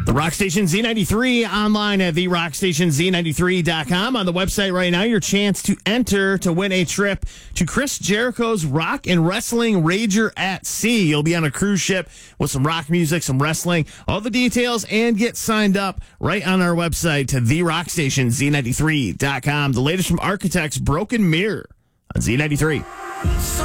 The Rock Station Z93 online at therockstationz93.com. On the website right now, your chance to enter to win a trip to Chris Jericho's Rock and Wrestling Rager at Sea. You'll be on a cruise ship with some rock music, some wrestling, all the details, and get signed up right on our website to therockstationz93.com. The latest from Architects, Broken Mirror on Z93.